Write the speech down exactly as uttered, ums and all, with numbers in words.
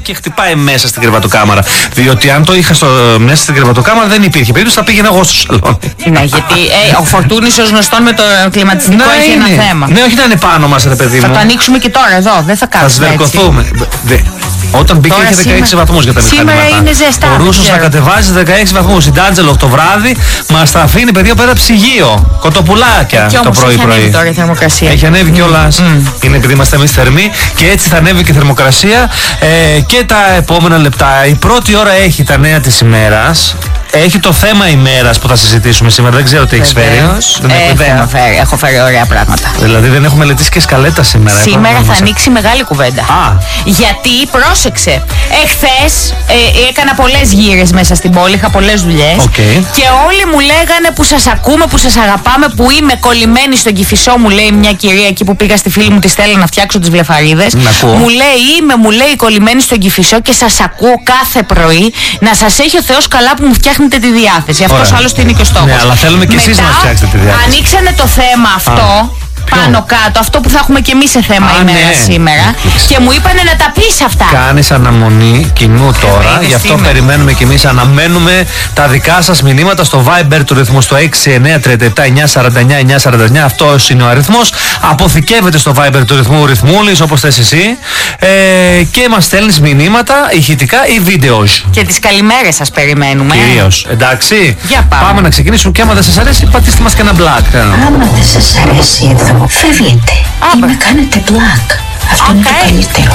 και χτυπάει μέσα στην κρεβατοκάμαρα. Διότι αν το είχα στο, μέσα στην κρεβατοκάμαρα δεν υπήρχε περίπτωση, θα πήγαινα εγώ στο σαλόνι. Ναι, γιατί ε, ο Φορτούνης ως γνωστόν με το κλιματιστικό ναι, έχει είναι. ένα θέμα. Ναι, όχι να είναι πάνω μας, ρε παιδί μου. Θα το ανοίξουμε και τώρα εδώ, δεν θα κάτσουμε. Θα σβερκωθούμε. Όταν μπήκε είχε δεκαέξι βαθμούς για τα μηχανήματα. Σήμερα είναι ζεστά. Ο Ρούσος να κατεβάζει δεκαέξι βαθμούς. Η Ντάντζελο το βράδυ μας τα αφήνει παιδιά πέρα ψυγείο. Κοτοπουλάκια το πρωί-πρωί. Έχει ανέβει τώρα η θερμοκρασία. Έχει ανέβει κιόλας. Mm. Είναι επειδή είμαστε εμείς θερμοί και έτσι θα ανέβει και η θερμοκρασία ε, και τα επόμενα λεπτά. Η πρώτη ώρα έχει τα νέα της ημέρας. Έχει το θέμα ημέρας που θα συζητήσουμε σήμερα. Δεν ξέρω τι έχεις φέρει. Έχω φέρει, έχω φέρει ωραία πράγματα. Δηλαδή δεν έχουμε μελετήσει και σκαλέτα σήμερα. Σήμερα θα ανοίξει μεγάλη κουβέντα. Α. Γιατί, πρόσεξε, εχθές ε, έκανα πολλές γύρες μέσα στην πόλη, είχα πολλές δουλειές. Okay. Και όλοι μου λέγανε που σας ακούμε, που σας αγαπάμε, που είμαι κολλημένη στον Κηφισό, μου λέει μια κυρία εκεί που πήγα στη φίλη μου τη Στέλλα να φτιάξω τις βλεφαρίδες. Μου λέει, είμαι, μου λέει, κολλημένη στον Κηφισό και σας ακούω κάθε πρωί. Να σας έχει ο Θεός καλά που μου φτιάχνετε τη διάθεση. Αυτός άλλωστε είναι και ο στόχος. Ναι, αλλά θέλουμε και εσείς να μας φτιάξετε τη διάθεση. Ανοίξανε το θέμα αυτό. Α. Πάνω κάτω, αυτό που θα έχουμε και εμείς σε θέμα Α, ημέρα ναι. σήμερα. Και μου είπανε να τα πεις αυτά. Κάνεις αναμονή κοινού τώρα, γι' αυτό σήμερα. Περιμένουμε και εμείς. Αναμένουμε τα δικά σας μηνύματα στο Viber του ρυθμού στο έξι εννιά τρία επτά εννιά τέσσερα εννιά εννιά τέσσερα εννιά. Αυτός είναι ο αριθμός. Αποθηκεύεται στο Viber του ρυθμού ρυθμούλης, όπως θες εσύ. Ε, και μας στέλνεις μηνύματα ηχητικά ή βίντεο. Και τις καλημέρες σας περιμένουμε. Κυρίως. Εντάξει. Για πάμε. Πάμε να ξεκινήσουμε και άμα δεν σας αρέσει, πατήστε μας και ένα black. Άμα δεν σας αρέσει εδώ, φεύγετε. Ή με κάνετε black. Αυτό okay. είναι το καλύτερο.